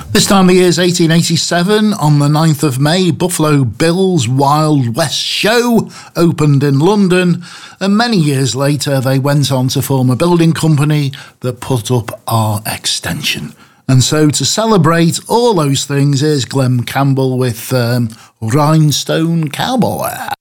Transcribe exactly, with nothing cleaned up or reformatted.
This time the year's eighteen eighty-seven, on the ninth of May, Buffalo Bill's Wild West Show opened in London, and many years later they went on to form a building company that put up our extension. And so to celebrate all those things, here's Glen Campbell with um, Rhinestone Cowboy.